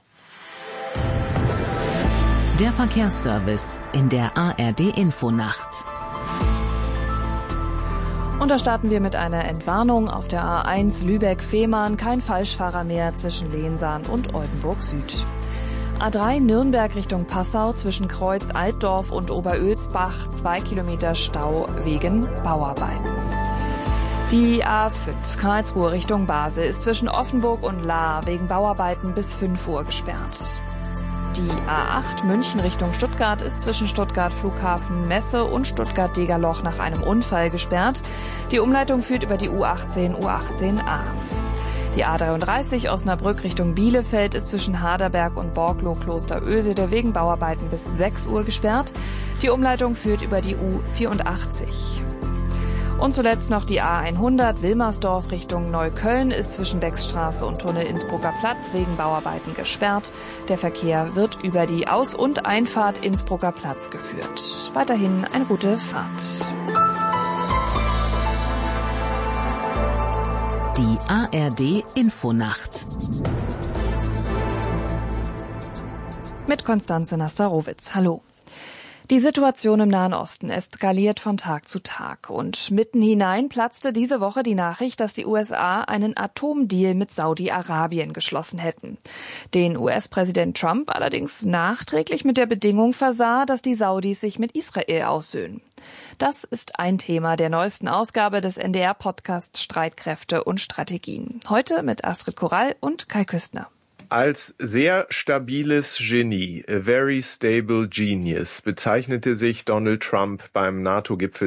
Der Verkehrsservice in der ARD-Infonacht. Und da starten wir mit einer Entwarnung auf der A1 Lübeck-Fehmarn. Kein Falschfahrer mehr zwischen Lehnsahn und Oldenburg Süd. A3 Nürnberg Richtung Passau zwischen Kreuz Altdorf und Oberölsbach 2 Kilometer Stau wegen Bauarbeiten. Die A5 Karlsruhe Richtung Basel ist zwischen Offenburg und Lahr wegen Bauarbeiten bis 5 Uhr gesperrt. Die A8 München Richtung Stuttgart ist zwischen Stuttgart Flughafen Messe und Stuttgart-Degerloch nach einem Unfall gesperrt. Die Umleitung führt über die U18, U18a. Die A33 Osnabrück Richtung Bielefeld ist zwischen Haderberg und Borglow-Klosterösede wegen Bauarbeiten bis 6 Uhr gesperrt. Die Umleitung führt über die U84. Und zuletzt noch die A100 Wilmersdorf Richtung Neukölln ist zwischen Beckstraße und Tunnel Innsbrucker Platz wegen Bauarbeiten gesperrt. Der Verkehr wird über die Aus- und Einfahrt Innsbrucker Platz geführt. Weiterhin eine gute Fahrt. Die ARD Infonacht. Mit Konstanze Nasterowitz. Hallo. Die Situation im Nahen Osten eskaliert von Tag zu Tag und mitten hinein platzte diese Woche die Nachricht, dass die USA einen Atomdeal mit Saudi-Arabien geschlossen hätten. Den US-Präsident Trump allerdings nachträglich mit der Bedingung versah, dass die Saudis sich mit Israel aussöhnen. Das ist ein Thema der neuesten Ausgabe des NDR-Podcasts Streitkräfte und Strategien. Heute mit Astrid Korall und Kai Küstner. Als sehr stabiles Genie, a very stable genius, bezeichnete sich Donald Trump beim NATO-Gipfel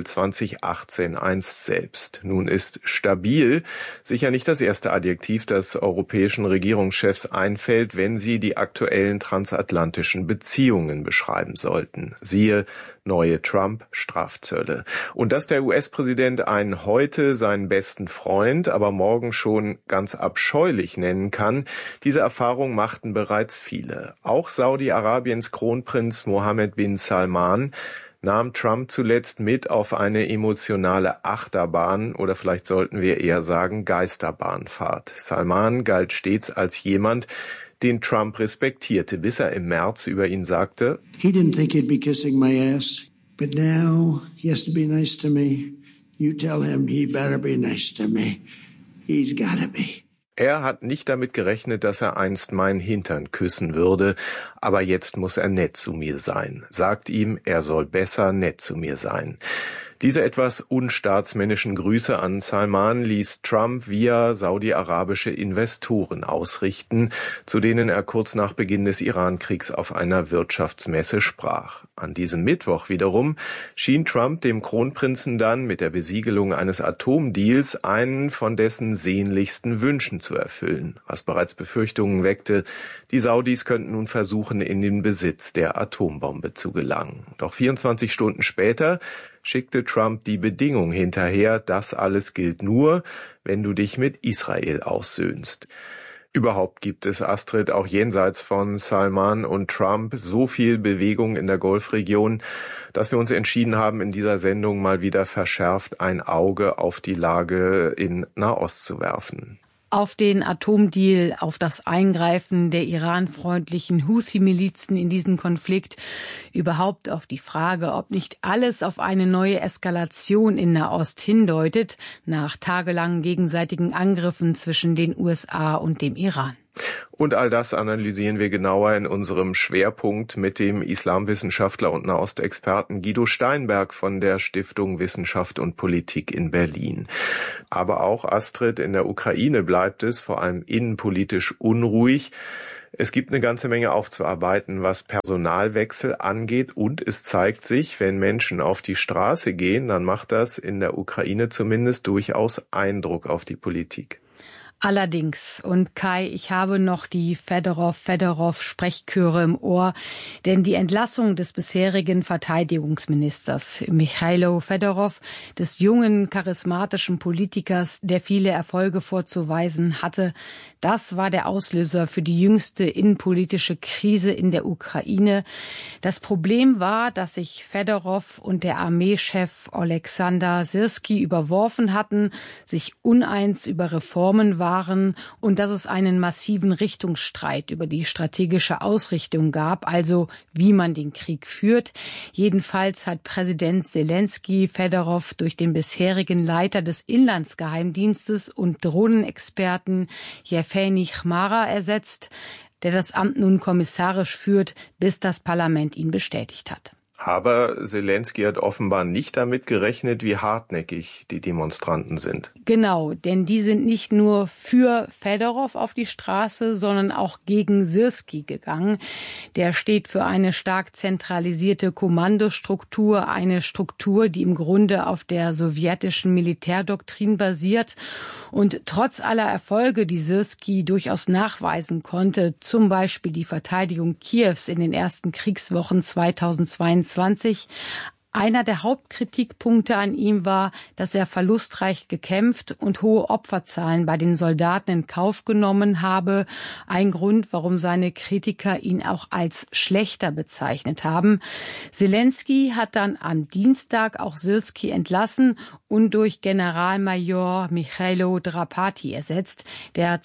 2018 einst selbst. Nun ist stabil sicher nicht das erste Adjektiv, das europäischen Regierungschefs einfällt, wenn sie die aktuellen transatlantischen Beziehungen beschreiben sollten. Siehe neue Trump-Strafzölle. Und dass der US-Präsident einen heute seinen besten Freund, aber morgen schon ganz abscheulich nennen kann, diese Erfahrung machten bereits viele. Auch Saudi-Arabiens Kronprinz Mohammed bin Salman nahm Trump zuletzt mit auf eine emotionale Achterbahn oder vielleicht sollten wir eher sagen Geisterbahnfahrt. Salman galt stets als jemand, den Trump respektierte, bis er im März über ihn sagte: He didn't think he'd be kissing my ass, but now he has to be nice to me. You tell him he better be nice to me. He's gotta be. Er hat nicht damit gerechnet, dass er einst meinen Hintern küssen würde, aber jetzt muss er nett zu mir sein. Sagt ihm, er soll besser nett zu mir sein. Diese etwas unstaatsmännischen Grüße an Salman ließ Trump via saudi-arabische Investoren ausrichten, zu denen er kurz nach Beginn des Iran-Kriegs auf einer Wirtschaftsmesse sprach. An diesem Mittwoch wiederum schien Trump dem Kronprinzen dann mit der Besiegelung eines Atomdeals einen von dessen sehnlichsten Wünschen zu erfüllen, was bereits Befürchtungen weckte, die Saudis könnten nun versuchen, in den Besitz der Atombombe zu gelangen. Doch 24 Stunden später schickte Trump die Bedingung hinterher, das alles gilt nur, wenn du dich mit Israel aussöhnst. Überhaupt gibt es, Astrid, auch jenseits von Salman und Trump so viel Bewegung in der Golfregion, dass wir uns entschieden haben, in dieser Sendung mal wieder verschärft ein Auge auf die Lage in Nahost zu werfen. Auf den Atomdeal, auf das Eingreifen der iranfreundlichen Houthi-Milizen in diesen Konflikt, überhaupt auf die Frage, ob nicht alles auf eine neue Eskalation in Nahost hindeutet, nach tagelangen gegenseitigen Angriffen zwischen den USA und dem Iran. Und all das analysieren wir genauer in unserem Schwerpunkt mit dem Islamwissenschaftler und Nahostexperten Guido Steinberg von der Stiftung Wissenschaft und Politik in Berlin. Aber auch, Astrid, in der Ukraine bleibt es vor allem innenpolitisch unruhig. Es gibt eine ganze Menge aufzuarbeiten, was Personalwechsel angeht, und es zeigt sich, wenn Menschen auf die Straße gehen, dann macht das in der Ukraine zumindest durchaus Eindruck auf die Politik. Allerdings, und Kai, ich habe noch die Fedorov-Sprechchöre im Ohr, denn die Entlassung des bisherigen Verteidigungsministers Michailo Fedorov, des jungen, charismatischen Politikers, der viele Erfolge vorzuweisen hatte, das war der Auslöser für die jüngste innenpolitische Krise in der Ukraine. Das Problem war, dass sich Fedorov und der Armeechef Oleksandr Syrskij überworfen hatten, sich uneins über Reformen waren und dass es einen massiven Richtungsstreit über die strategische Ausrichtung gab, also wie man den Krieg führt. Jedenfalls hat Präsident Selenskyj Fedorov durch den bisherigen Leiter des Inlandsgeheimdienstes und Drohnenexperten Jewgeni Chmara ersetzt, der das Amt nun kommissarisch führt, bis das Parlament ihn bestätigt hat. Aber Selenskyj hat offenbar nicht damit gerechnet, wie hartnäckig die Demonstranten sind. Genau, denn die sind nicht nur für Fedorov auf die Straße, sondern auch gegen Syrskij gegangen. Der steht für eine stark zentralisierte Kommandostruktur, eine Struktur, die im Grunde auf der sowjetischen Militärdoktrin basiert. Und trotz aller Erfolge, die Syrskij durchaus nachweisen konnte, zum Beispiel die Verteidigung Kiews in den ersten Kriegswochen 2022, Einer der Hauptkritikpunkte an ihm war, dass er verlustreich gekämpft und hohe Opferzahlen bei den Soldaten in Kauf genommen habe. Ein Grund, warum seine Kritiker ihn auch als schlechter bezeichnet haben. Zelensky hat dann am Dienstag auch Syrski entlassen und durch Generalmajor Michailo Drapati ersetzt, der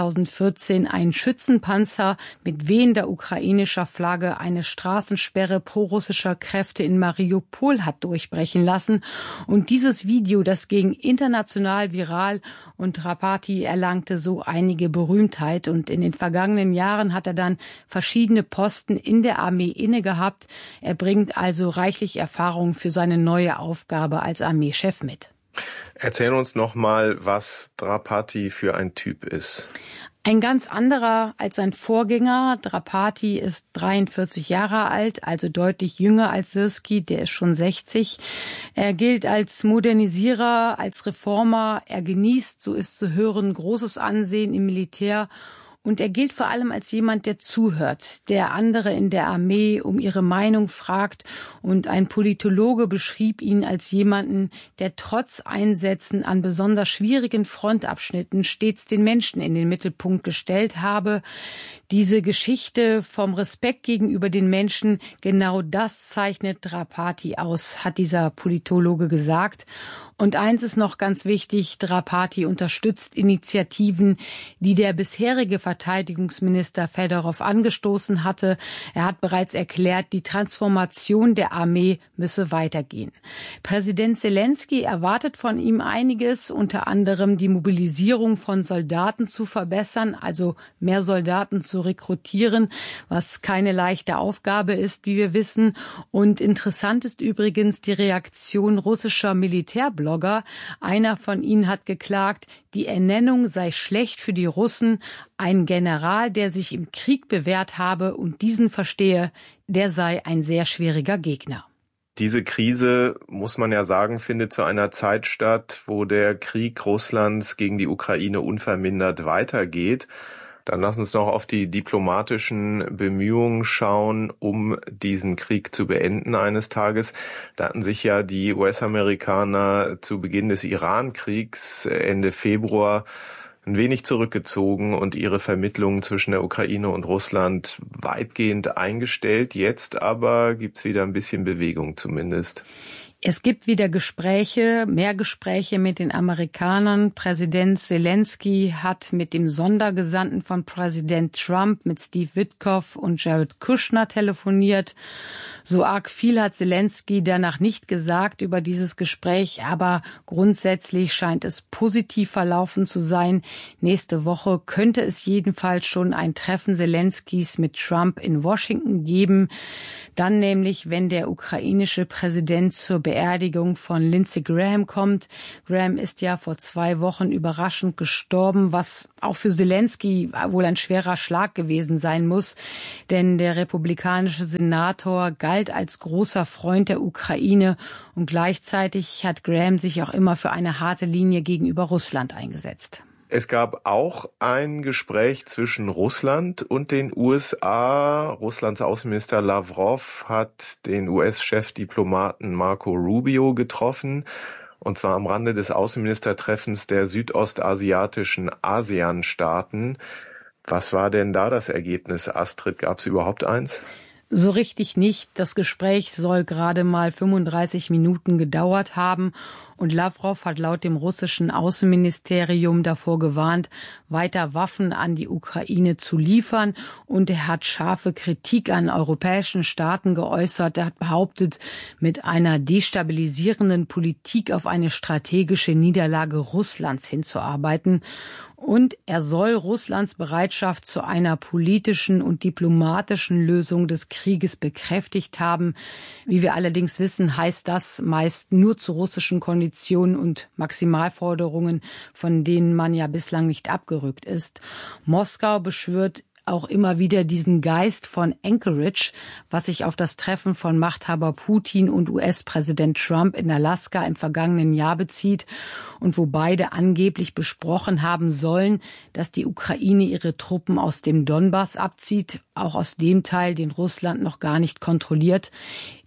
2014 einen Schützenpanzer mit wehender ukrainischer Flagge eine Straßensperre prorussischer Kräfte in Mariupol hat durchbrechen lassen. Und dieses Video, das ging international viral und Drapati erlangte so einige Berühmtheit. Und in den vergangenen Jahren hat er dann verschiedene Posten in der Armee innegehabt. Er bringt also reichlich Erfahrung für seine neue Aufgabe als Armeechef mit. Erzähl uns noch mal, was Drapati für ein Typ ist. Ein ganz anderer als sein Vorgänger. Drapati ist 43 Jahre alt, also deutlich jünger als Syrski, der ist schon 60. Er gilt als Modernisierer, als Reformer. Er genießt, so ist zu hören, großes Ansehen im Militär. Und er gilt vor allem als jemand, der zuhört, der andere in der Armee um ihre Meinung fragt. Und ein Politologe beschrieb ihn als jemanden, der trotz Einsätzen an besonders schwierigen Frontabschnitten stets den Menschen in den Mittelpunkt gestellt habe. Diese Geschichte vom Respekt gegenüber den Menschen, genau das zeichnet Drapati aus, hat dieser Politologe gesagt. Und eins ist noch ganz wichtig, Drapati unterstützt Initiativen, die der bisherige Verteidigungsminister Fedorov angestoßen hatte. Er hat bereits erklärt, die Transformation der Armee müsse weitergehen. Präsident Zelensky erwartet von ihm einiges, unter anderem die Mobilisierung von Soldaten zu verbessern, also mehr Soldaten zu rekrutieren, was keine leichte Aufgabe ist, wie wir wissen. Und interessant ist übrigens die Reaktion russischer Militärblogger. Einer von ihnen hat geklagt, die Ernennung sei schlecht für die Russen. Ein General, der sich im Krieg bewährt habe und diesen verstehe, der sei ein sehr schwieriger Gegner. Diese Krise, muss man ja sagen, findet zu einer Zeit statt, wo der Krieg Russlands gegen die Ukraine unvermindert weitergeht. Dann lass uns doch auf die diplomatischen Bemühungen schauen, um diesen Krieg zu beenden eines Tages. Da hatten sich ja die US-Amerikaner zu Beginn des Iran-Kriegs Ende Februar ein wenig zurückgezogen und ihre Vermittlungen zwischen der Ukraine und Russland weitgehend eingestellt. Jetzt aber gibt's wieder ein bisschen Bewegung zumindest. Es gibt wieder Gespräche, mehr Gespräche mit den Amerikanern. Präsident Zelensky hat mit dem Sondergesandten von Präsident Trump, mit Steve Witkoff und Jared Kushner telefoniert. So arg viel hat Zelensky danach nicht gesagt über dieses Gespräch, aber grundsätzlich scheint es positiv verlaufen zu sein. Nächste Woche könnte es jedenfalls schon ein Treffen Zelenskys mit Trump in Washington geben. Dann nämlich, wenn der ukrainische Präsident zur Beerdigung von Lindsey Graham kommt. Graham ist ja vor 2 Wochen überraschend gestorben, was auch für Zelensky wohl ein schwerer Schlag gewesen sein muss. Denn der republikanische Senator galt als großer Freund der Ukraine und gleichzeitig hat Graham sich auch immer für eine harte Linie gegenüber Russland eingesetzt. Es gab auch ein Gespräch zwischen Russland und den USA. Russlands Außenminister Lavrov hat den US-Chefdiplomaten Marco Rubio getroffen, und zwar am Rande des Außenministertreffens der südostasiatischen ASEAN-Staaten. Was war denn da das Ergebnis, Astrid? Gab es überhaupt eins? So richtig nicht. Das Gespräch soll gerade mal 35 Minuten gedauert haben. Und Lavrov hat laut dem russischen Außenministerium davor gewarnt, weiter Waffen an die Ukraine zu liefern. Und er hat scharfe Kritik an europäischen Staaten geäußert. Er hat behauptet, mit einer destabilisierenden Politik auf eine strategische Niederlage Russlands hinzuarbeiten. Und er soll Russlands Bereitschaft zu einer politischen und diplomatischen Lösung des Krieges bekräftigt haben. Wie wir allerdings wissen, heißt das meist nur zu russischen Konditionen und Maximalforderungen, von denen man ja bislang nicht abgerückt ist. Moskau beschwört auch immer wieder diesen Geist von Anchorage, was sich auf das Treffen von Machthaber Putin und US-Präsident Trump in Alaska im vergangenen Jahr bezieht und wo beide angeblich besprochen haben sollen, dass die Ukraine ihre Truppen aus dem Donbass abzieht, auch aus dem Teil, den Russland noch gar nicht kontrolliert.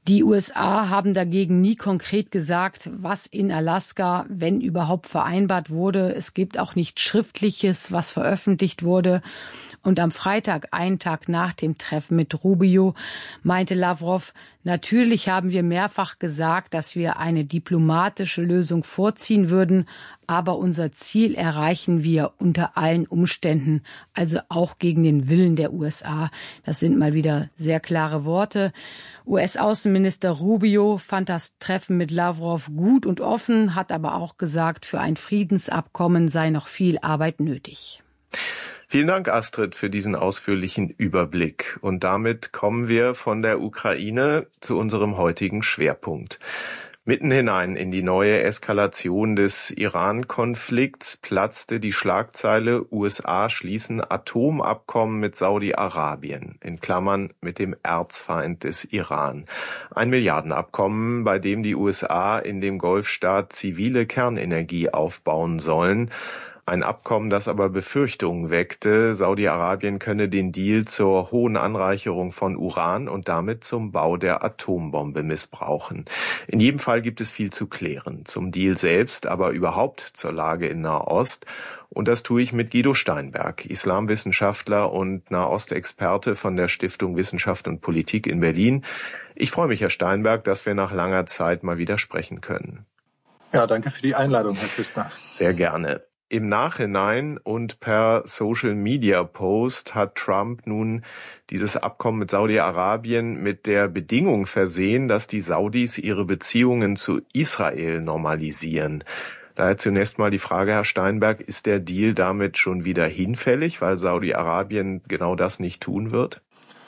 Die USA haben dagegen nie konkret gesagt, was in Alaska, wenn überhaupt, vereinbart wurde. Es gibt auch nichts Schriftliches, was veröffentlicht wurde. Und am Freitag, einen Tag nach dem Treffen mit Rubio, meinte Lavrov, natürlich haben wir mehrfach gesagt, dass wir eine diplomatische Lösung vorziehen würden, aber unser Ziel erreichen wir unter allen Umständen, also auch gegen den Willen der USA. Das sind mal wieder sehr klare Worte. US-Außenminister Rubio fand das Treffen mit Lavrov gut und offen, hat aber auch gesagt, für ein Friedensabkommen sei noch viel Arbeit nötig. Vielen Dank, Astrid, für diesen ausführlichen Überblick. Und damit kommen wir von der Ukraine zu unserem heutigen Schwerpunkt. Mitten hinein in die neue Eskalation des Iran-Konflikts platzte die Schlagzeile: USA schließen Atomabkommen mit Saudi-Arabien, in Klammern mit dem Erzfeind des Iran. Ein Milliardenabkommen, bei dem die USA in dem Golfstaat zivile Kernenergie aufbauen sollen. Ein Abkommen, das aber Befürchtungen weckte, Saudi-Arabien könne den Deal zur hohen Anreicherung von Uran und damit zum Bau der Atombombe missbrauchen. In jedem Fall gibt es viel zu klären. Zum Deal selbst, aber überhaupt zur Lage in Nahost. Und das tue ich mit Guido Steinberg, Islamwissenschaftler und Nahostexperte von der Stiftung Wissenschaft und Politik in Berlin. Ich freue mich, Herr Steinberg, dass wir nach langer Zeit mal wieder sprechen können. Ja, danke für die Einladung, Herr Küstner. Sehr gerne. Im Nachhinein und per Social-Media-Post hat Trump nun dieses Abkommen mit Saudi-Arabien mit der Bedingung versehen, dass die Saudis ihre Beziehungen zu Israel normalisieren. Daher zunächst mal die Frage, Herr Steinberg, ist der Deal damit schon wieder hinfällig, weil Saudi-Arabien genau das nicht tun wird?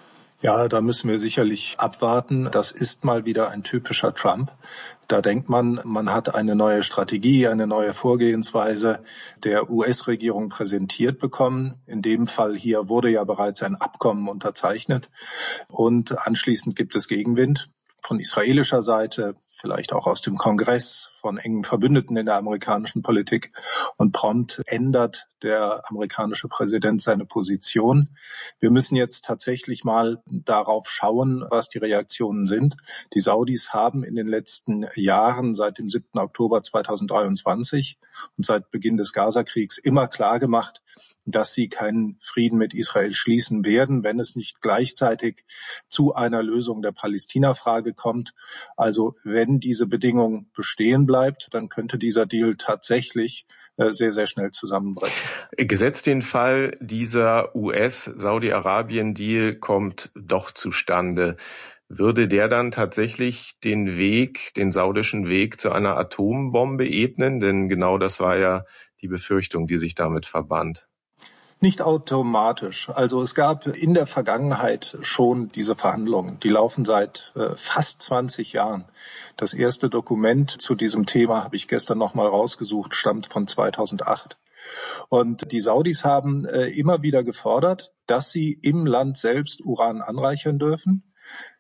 Ja, da müssen wir sicherlich abwarten. Das ist mal wieder ein typischer Trump. Da denkt man hat eine neue Strategie, eine neue Vorgehensweise der US-Regierung präsentiert bekommen. In dem Fall hier wurde ja bereits ein Abkommen unterzeichnet. Und anschließend gibt es Gegenwind von israelischer Seite, vielleicht auch aus dem Kongress, von engen Verbündeten in der amerikanischen Politik. Und prompt ändert der amerikanische Präsident seine Position. Wir müssen jetzt tatsächlich mal darauf schauen, was die Reaktionen sind. Die Saudis haben in den letzten Jahren, seit dem 7. Oktober 2023 und seit Beginn des Gazakriegs, immer klar gemacht, dass sie keinen Frieden mit Israel schließen werden, wenn es nicht gleichzeitig zu einer Lösung der Palästina-Frage kommt. Also wenn diese Bedingung bestehen bleibt, dann könnte dieser Deal tatsächlich sehr, sehr schnell zusammenbrechen. Gesetzt den Fall, dieser US-Saudi-Arabien-Deal kommt doch zustande. Würde der dann tatsächlich den saudischen Weg zu einer Atombombe ebnen? Denn genau das war ja die Befürchtung, die sich damit verband. Nicht automatisch. Also es gab in der Vergangenheit schon diese Verhandlungen. Die laufen seit fast 20 Jahren. Das erste Dokument zu diesem Thema habe ich gestern nochmal rausgesucht, stammt von 2008. Und die Saudis haben immer wieder gefordert, dass sie im Land selbst Uran anreichern dürfen.